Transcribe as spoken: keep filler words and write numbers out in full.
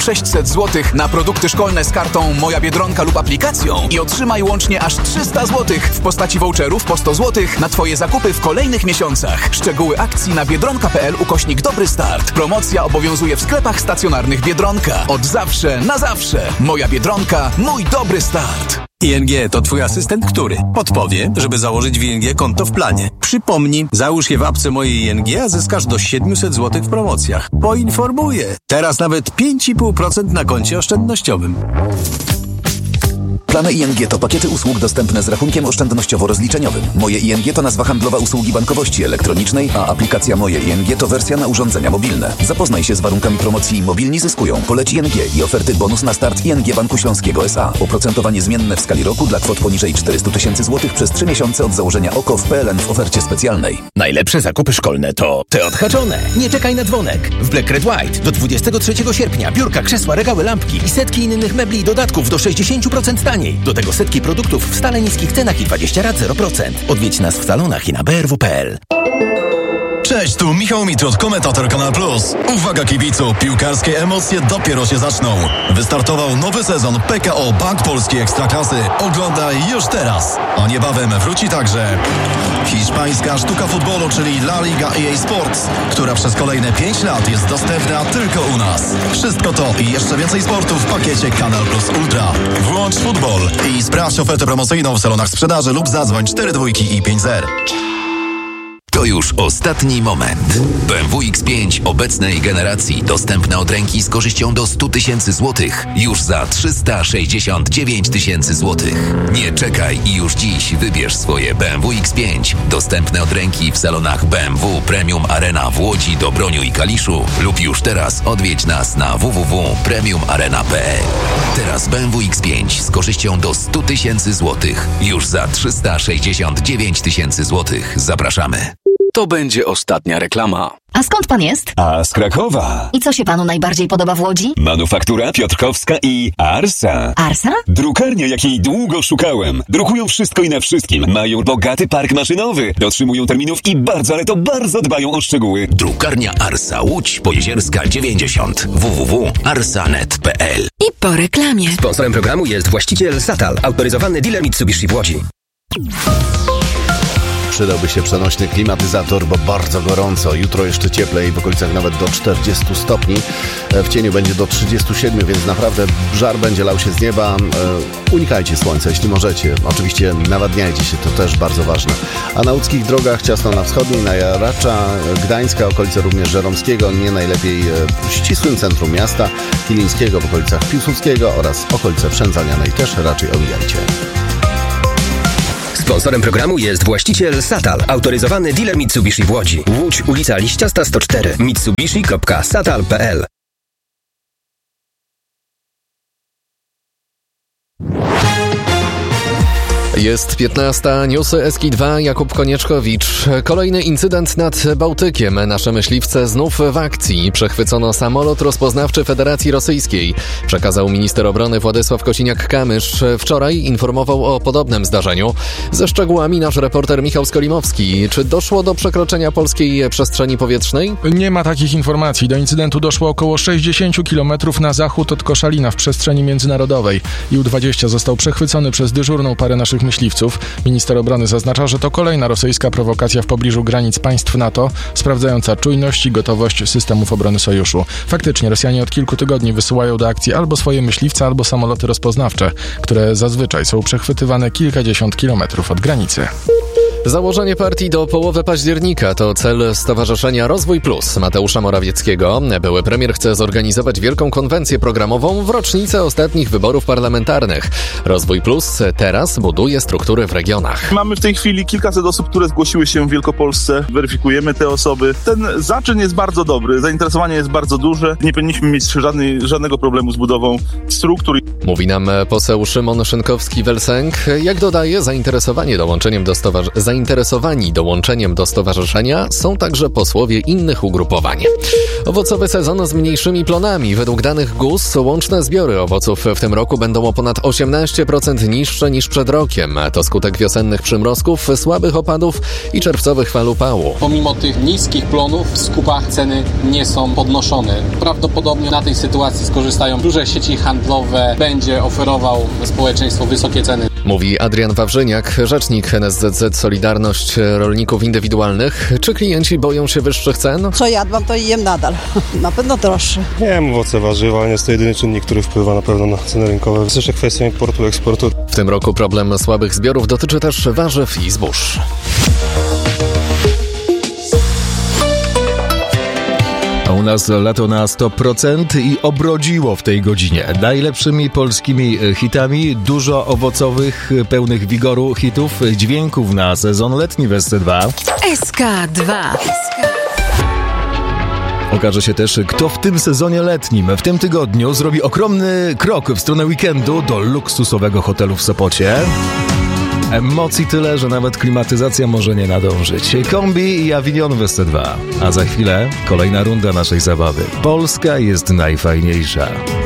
sześćset złotych na produkty szkolne z kartą Moja Biedronka lub aplikacją i otrzymaj łącznie aż trzysta złotych w postaci voucherów po sto złotych na Twoje zakupy w kolejnych miesiącach. Szczegóły akcji na biedronka kropka p l ukośnik Dobry Start. Promocja obowiązuje w sklepach stacjonarnych Biedronka. Od zawsze na zawsze. Moja Biedronka, mój dobry start. I N G to Twój asystent, który podpowie, żeby założyć w I N G konto w planie. Przypomni, załóż je w apce mojej I N G, a zyskasz do siedemset złotych w promocjach. Poinformuję. Teraz nawet pięć i pół procent na koncie oszczędnościowym. Plany I N G to pakiety usług dostępne z rachunkiem oszczędnościowo-rozliczeniowym. Moje I N G to nazwa handlowa usługi bankowości elektronicznej, a aplikacja Moje I N G to wersja na urządzenia mobilne. Zapoznaj się z warunkami promocji Mobilni zyskują. Poleć I N G i oferty bonus na start I N G Banku Śląskiego S A. Oprocentowanie zmienne w skali roku dla kwot poniżej czterysta tysięcy złotych przez trzy miesiące od założenia O K O w P L N w ofercie specjalnej. Najlepsze zakupy szkolne to te odhaczone. Nie czekaj na dzwonek. W Black Red White do dwudziestego trzeciego sierpnia biurka, krzesła, regały, lampki i setki innych mebli i dodatków do sześćdziesiąt procent taniej. Do tego setki produktów w stale niskich cenach i dwadzieścia rat zero procent. Odwiedź nas w salonach i na b r w kropka p l. Cześć, tu Michał Mitrud, komentator Kanal Plus. Uwaga kibicu, piłkarskie emocje dopiero się zaczną. Wystartował nowy sezon P K O Bank Polski Ekstraklasy. Oglądaj już teraz. A niebawem wróci także hiszpańska sztuka futbolu, czyli La Liga E A Sports, która przez kolejne pięć lat jest dostępna tylko u nas. Wszystko to i jeszcze więcej sportu w pakiecie Kanal Plus Ultra. Włącz futbol i sprawdź ofertę promocyjną w salonach sprzedaży lub zadzwoń cztery dwójki i pięć zero. To już ostatni moment. B M W X pięć obecnej generacji dostępne od ręki z korzyścią do sto tysięcy złotych już za trzysta sześćdziesiąt dziewięć tysięcy złotych. Nie czekaj i już dziś wybierz swoje B M W X pięć dostępne od ręki w salonach B M W Premium Arena w Łodzi, Dobroniu i Kaliszu lub już teraz odwiedź nas na w w w kropka premium arena kropka p l. Teraz B M W X pięć z korzyścią do sto tysięcy złotych już za trzysta sześćdziesiąt dziewięć tysięcy złotych. Zapraszamy. To będzie ostatnia reklama. A skąd pan jest? A z Krakowa. I co się panu najbardziej podoba w Łodzi? Manufaktura Piotrkowska i Arsa. Arsa? Drukarnia, jakiej długo szukałem. Drukują wszystko i na wszystkim. Mają bogaty park maszynowy. Dotrzymują terminów i bardzo, ale to bardzo dbają o szczegóły. Drukarnia Arsa, Łódź Pojezierska dziewięćdziesiąt. w w w kropka arsa kropka net kropka p l. I po reklamie. Sponsorem programu jest właściciel Satal, autoryzowany dealer Mitsubishi w Łodzi. Przydałby się przenośny klimatyzator, bo bardzo gorąco. Jutro jeszcze cieplej, w okolicach nawet do czterdziestu stopni. W cieniu będzie do trzydziestu siedmiu, więc naprawdę żar będzie lał się z nieba. Unikajcie słońca, jeśli możecie. Oczywiście nawadniajcie się, to też bardzo ważne. A na łódzkich drogach ciasno na wschodniej, na Jaracza, Gdańska, okolice również Żeromskiego, nie najlepiej w ścisłym centrum miasta, Kilińskiego w okolicach Piłsudskiego oraz okolice Przędzanianej też raczej omijajcie. Sponsorem programu jest właściciel Satal, autoryzowany dealer Mitsubishi w Łodzi. Łódź, ulica Liściasta sto cztery. mitsubishi kropka satal kropka p l. Jest piętnasta, newsy S K dwa, Jakub Konieczkowicz. Kolejny incydent nad Bałtykiem. Nasze myśliwce znów w akcji. Przechwycono samolot rozpoznawczy Federacji Rosyjskiej. Przekazał minister obrony Władysław Kosiniak-Kamysz. Wczoraj informował o podobnym zdarzeniu. Ze szczegółami nasz reporter Michał Skolimowski. Czy doszło do przekroczenia polskiej przestrzeni powietrznej? Nie ma takich informacji. Do incydentu doszło około sześćdziesiąt kilometrów na zachód od Koszalina w przestrzeni międzynarodowej. U dwadzieścia został przechwycony przez dyżurną parę naszych myśliwców. Minister obrony zaznacza, że to kolejna rosyjska prowokacja w pobliżu granic państw NATO, sprawdzająca czujność i gotowość systemów obrony sojuszu. Faktycznie Rosjanie od kilku tygodni wysyłają do akcji albo swoje myśliwce, albo samoloty rozpoznawcze, które zazwyczaj są przechwytywane kilkadziesiąt kilometrów od granicy. Założenie partii do połowy października to cel Stowarzyszenia Rozwój Plus Mateusza Morawieckiego. Były premier chce zorganizować wielką konwencję programową w rocznicę ostatnich wyborów parlamentarnych. Rozwój Plus teraz buduje struktury w regionach. Mamy w tej chwili kilkaset osób, które zgłosiły się w Wielkopolsce. Weryfikujemy te osoby. Ten zaczyn jest bardzo dobry, zainteresowanie jest bardzo duże. Nie powinniśmy mieć żadnej, żadnego problemu z budową struktur. Mówi nam poseł Szymon Szynkowski-Welsenk. Jak dodaje, zainteresowanie dołączeniem do stowar- zainteresowani dołączeniem do stowarzyszenia są także posłowie innych ugrupowań. Owocowy sezon z mniejszymi plonami. Według danych G U S łączne zbiory owoców w tym roku będą o ponad osiemnaście procent niższe niż przed rokiem. To skutek wiosennych przymrozków, słabych opadów i czerwcowych fal upału. Pomimo tych niskich plonów w skupach ceny nie są podnoszone. Prawdopodobnie na tej sytuacji skorzystają duże sieci handlowe. Będzie oferował społeczeństwu wysokie ceny. Mówi Adrian Wawrzyniak, rzecznik N S Z Z Solidarność Rolników Indywidualnych. Czy klienci boją się wyższych cen? Co jadłam, to i jem nadal. Na pewno droższe. Nie wiem, owoce, warzywa, nie jest to jedyny czynnik, który wpływa na pewno na ceny rynkowe. Jest jeszcze kwestia importu, eksportu. W tym roku problem słabych zbiorów dotyczy też warzyw i zbóż. A u nas lato na sto procent i obrodziło w tej godzinie najlepszymi polskimi hitami, dużo owocowych, pełnych wigoru hitów, dźwięków na sezon letni w S C dwa. S K dwa. Okaże się też, kto w tym sezonie letnim, w tym tygodniu zrobi ogromny krok w stronę weekendu do luksusowego hotelu w Sopocie. Emocji tyle, że nawet klimatyzacja może nie nadążyć. Kombi i Avignon w S C dwa. A za chwilę kolejna runda naszej zabawy. Polska jest najfajniejsza.